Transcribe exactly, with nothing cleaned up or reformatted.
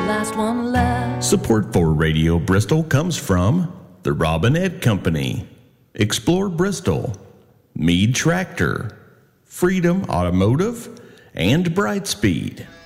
last one left. Support for Radio Bristol comes from the Robin Ed Company, Explore Bristol, Mead Tractor, Freedom Automotive, and Brightspeed.